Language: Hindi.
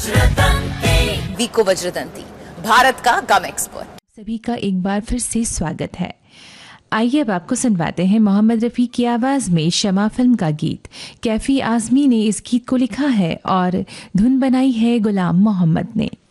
विको वज्रदंती, भारत का गम एक्सपर्ट। सभी का एक बार फिर से स्वागत है। आइए अब आपको सुनवाते हैं मोहम्मद रफ़ी की आवाज़ में शमा फिल्म का गीत। कैफी आज़मी ने इस गीत को लिखा है और धुन बनाई है गुलाम मोहम्मद ने।